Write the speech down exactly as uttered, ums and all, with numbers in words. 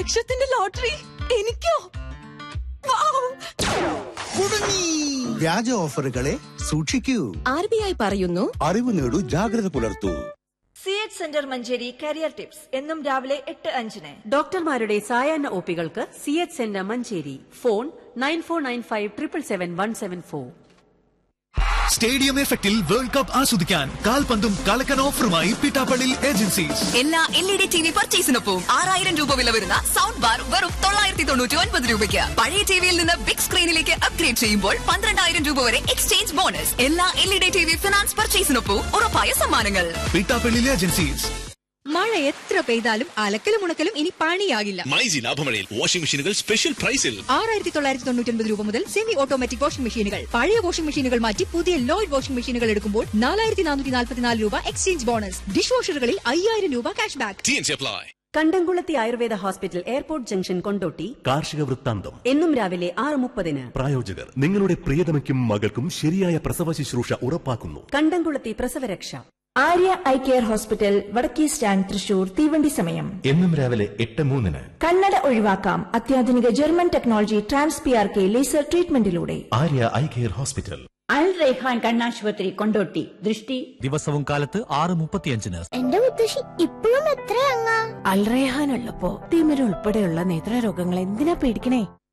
ലക്ഷത്തിന്റെ ലോട്ടറി എനിക്കോ? വ്യാജ ഓഫറുകളെ സൂക്ഷിക്കൂ. ആർ ബി ഐ പറയുന്നു, അറിവ് നേടൂ, ജാഗ്രത പുലർത്തൂ. C H centre Manjeri career tips എന്നും രാവിലെ എട്ട് അഞ്ചിന്. ഡോക്ടർമാരുടെ സായാഹ്ന ഒപികൾക്ക് C H centre Manjeri. Phone nine four nine five triple seven one seven four. Stadium എഫക്റ്റിൽ വേൾഡ് കപ്പ് ആസ്വദിക്കാൻ കാൽപന്തും കളക്കൻ ഓഫറുമായി പിട്ടാപ്പള്ളി ഏജൻസീസ്. എല്ലാ L E D T V പർച്ചേസിനൊപ്പം ആറായിരം രൂപ വില വരുന്ന സൗണ്ട് ബാർ വെറും തൊള്ളായിരത്തി തൊണ്ണൂറ്റി ഒൻപത് രൂപയ്ക്ക്. പഴയ ടിവിയിൽ നിന്ന് ബിഗ് സ്ക്രീനിലേക്ക് അപ്ഗ്രേഡ് ചെയ്യുമ്പോൾ പന്ത്രണ്ടായിരം രൂപ വരെ എക്സ്ചേഞ്ച് ബോണസ്. എല്ലാ L E D T V finance പർച്ചേസിനൊപ്പം ഉറപ്പായ സമ്മാനങ്ങൾ. പിട്ടാപ്പള്ളി ഏജൻസീസ്. മഴ എത്ര പെയ്താലും അലക്കലും ഉണക്കലും ഇനി പണിയാകില്ല. മൈജി ലാഭമഴയിൽ വാഷിംഗ് മെഷീനുകൾ സ്പെഷ്യൽ പ്രൈസിൽ. ആറായിരത്തി തൊള്ളായിരത്തി തൊണ്ണൂറ്റി ഒൻപത് രൂപ മുതൽ സെമി ഓട്ടോമാറ്റിക് വാഷിംഗ് മെഷീനുകൾ. പഴയ വാഷിംഗ് മെഷീനുകൾ മാറ്റി പുതിയ ലോയിഡ് വാഷിംഗ് മെഷീനുകൾ എടുക്കുമ്പോൾ നാലായിരത്തി നാനൂറ്റി നാൽപ്പത്തിനാല് രൂപ എക്സ്ചേഞ്ച് ബോണസ്. ഡിഷ് വാഷറുകളിൽ അയ്യായിരം രൂപ ക്യാഷ് ബാക്ക്. കണ്ടംകുളത്തി Ayurveda hospital, airport junction, Kondotty. കാർഷിക വൃത്താന്തം എന്നും രാവിലെ ആറ് മുപ്പതിന്. പ്രായോജകർ നിങ്ങളുടെ പ്രിയതമയ്ക്കും മകൾക്കും ശരിയായ പ്രസവ ശുശ്രൂഷ ഉറപ്പാക്കുന്നു. കണ്ടംകുളത്തി പ്രസവരക്ഷ. ആര്യ ഐ കെയർ ഹോസ്പിറ്റൽ, വടക്കേ സ്റ്റാൻഡ്, തൃശൂർ. തീവണ്ടി സമയം എന്നും രാവിലെ എട്ട് മൂന്നിന്. കണ്ണട ഒഴിവാക്കാം അത്യാധുനിക German technology trans P R K laser ട്രീറ്റ്മെന്റിലൂടെ. Arya eye care hospital. അൽ റൈഹാൻ കണ്ണാശുപത്രി, കൊണ്ടോട്ടി. ദൃഷ്ടി ദിവസവും കാലത്ത് ആറ് മുപ്പത്തിയഞ്ചിന്. എന്റെ മുത്തശ്ശി ഇപ്പോഴും എത്രയങ്ങ? അൽ റൈഹാൻ ഉള്ളപ്പോ തിമിര ഉൾപ്പെടെയുള്ള നേത്രരോഗങ്ങൾ എന്തിനാ പേടിക്കണേ?